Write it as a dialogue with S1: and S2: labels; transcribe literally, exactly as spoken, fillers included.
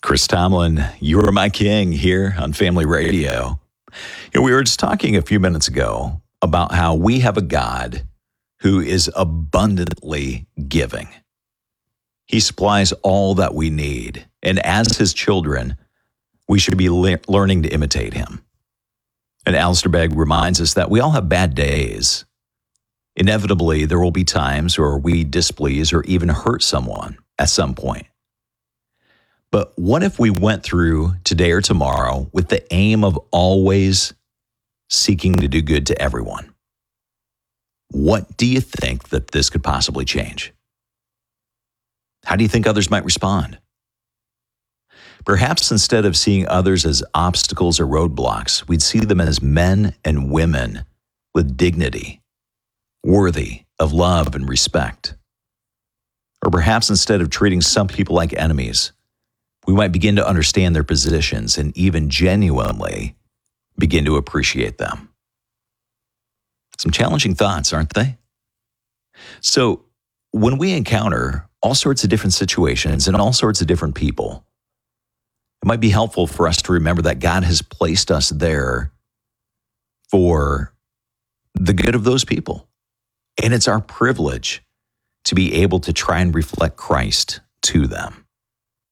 S1: Chris Tomlin, you are my king here on Family Radio. You know, we were just talking a few minutes ago about how we have a God who is abundantly giving. He supplies all that we need. And as his children, we should be le- learning to imitate him. And Alistair Begg reminds us that we all have bad days. Inevitably, there will be times where we displease or even hurt someone at some point. But what if we went through today or tomorrow with the aim of always seeking to do good to everyone? What do you think that this could possibly change? How do you think others might respond? Perhaps instead of seeing others as obstacles or roadblocks, we'd see them as men and women with dignity, worthy of love and respect. Or perhaps instead of treating some people like enemies, we might begin to understand their positions and even genuinely begin to appreciate them. Some challenging thoughts, aren't they? So when we encounter all sorts of different situations and all sorts of different people, it might be helpful for us to remember that God has placed us there for the good of those people. And it's our privilege to be able to try and reflect Christ to them.